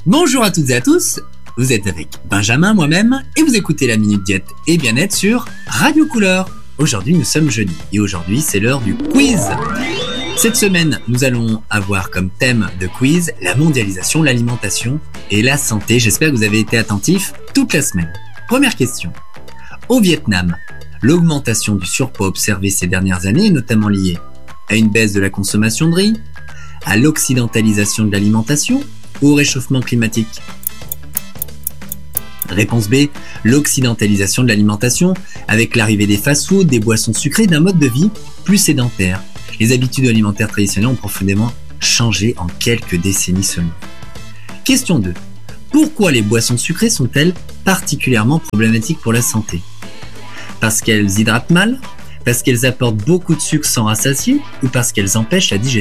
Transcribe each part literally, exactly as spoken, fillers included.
Bonjour à toutes et à tous, vous êtes avec Benjamin, moi-même, et vous écoutez la Minute Diète et Bien-être sur Radio Couleur. Aujourd'hui, nous sommes jeudi, et aujourd'hui, c'est l'heure du quiz. Cette semaine, nous allons avoir comme thème de quiz la mondialisation, l'alimentation et la santé. J'espère que vous avez été attentifs toute la semaine. Première question. Au Vietnam, l'augmentation du surpoids observée ces dernières années est notamment liée à une baisse de la consommation de riz, à l'occidentalisation de l'alimentation ou au réchauffement climatique. Réponse B, l'occidentalisation de l'alimentation avec l'arrivée des fast-foods, des boissons sucrées, d'un mode de vie plus sédentaire. Les habitudes alimentaires traditionnelles ont profondément changé en quelques décennies seulement. Question deux. Pourquoi les boissons sucrées sont-elles particulièrement problématiques pour la santé ? Parce qu'elles hydratent mal ? Parce qu'elles apportent beaucoup de sucre sans rassasier ? Ou parce qu'elles empêchent la digestion ?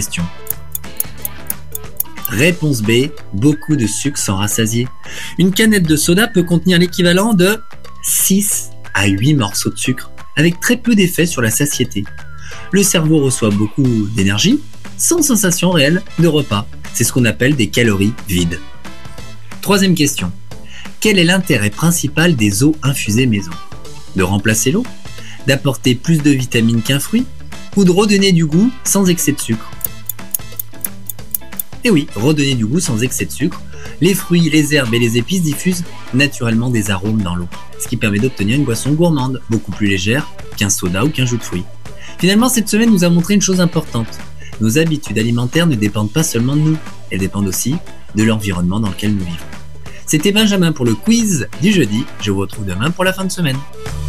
Réponse B, beaucoup de sucre sans rassasier. Une canette de soda peut contenir l'équivalent de six à huit morceaux de sucre, avec très peu d'effet sur la satiété. Le cerveau reçoit beaucoup d'énergie, sans sensation réelle de repas. C'est ce qu'on appelle des calories vides. Troisième question. Quel est l'intérêt principal des eaux infusées maison ? De remplacer l'eau ? D'apporter plus de vitamines qu'un fruit ? Ou de redonner du goût sans excès de sucre ? Et oui, redonner du goût sans excès de sucre. Les fruits, les herbes et les épices diffusent naturellement des arômes dans l'eau, ce qui permet d'obtenir une boisson gourmande, beaucoup plus légère qu'un soda ou qu'un jus de fruits. Finalement, cette semaine nous a montré une chose importante. Nos habitudes alimentaires ne dépendent pas seulement de nous, elles dépendent aussi de l'environnement dans lequel nous vivons. C'était Benjamin pour le quiz du jeudi. Je vous retrouve demain pour la fin de semaine.